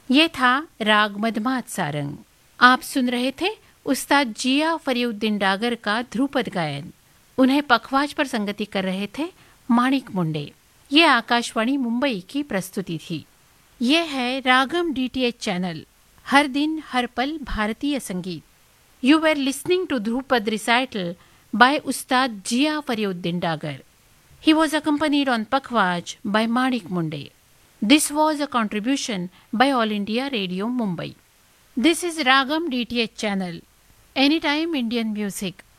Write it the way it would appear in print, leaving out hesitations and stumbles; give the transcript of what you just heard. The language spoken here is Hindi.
ये था राग मधमात सारंग। आप सुन रहे थे उस्ताद जिया फरीउद्दीन डागर का ध्रुपद गायन। उन्हें पखवाज पर संगति कर रहे थे माणिक मुंडे। ये आकाशवाणी मुंबई की प्रस्तुति थी। ये है रागम डीटीएच चैनल, हर दिन हर पल भारतीय संगीत। You were listening to Dhrupad recital by Ustad Jia Fariuddin Dagar. He was accompanied on Pakhwaj by Manik Munde. This was a contribution by All India Radio Mumbai. This is Ragam DTH channel. Anytime Indian music.